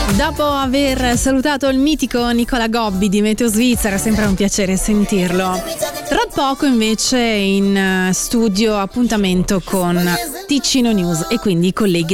Dopo aver salutato il mitico Nicola Gobbi di Meteo Svizzera, sempre un piacere sentirlo. Tra poco invece in studio appuntamento con Ticino News e quindi i colleghi